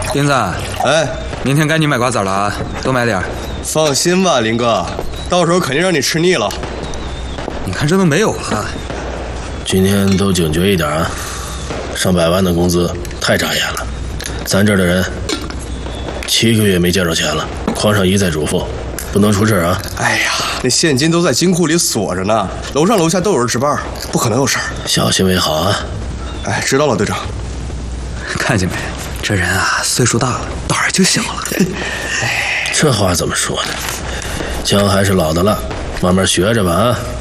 斌子， 哎， 明天该你买瓜子了啊，多买点。 放心吧，林哥，到时候肯定让你吃腻了。 你看这都没有了。 今天都警觉一点啊！上百万的工资太扎眼了，咱这儿的人7个月没见着钱了。匡上一再嘱咐，不能出事啊！ 哎呀，那现金都在金库里锁着呢，楼上楼下都有人值班，不可能有事儿。 小心为好啊！ 哎，知道了，队长。 看见没，这人啊，岁数大了，胆儿就小了。 这话怎么说呢？姜还是老的辣，慢慢学着吧啊！